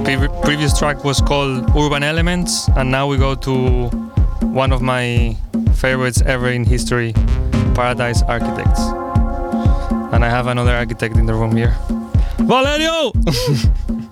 Previous track was called Urban Elements, and now we go to one of my favorites ever in history, Paradise Architects. And I have another architect in the room here. Valerio!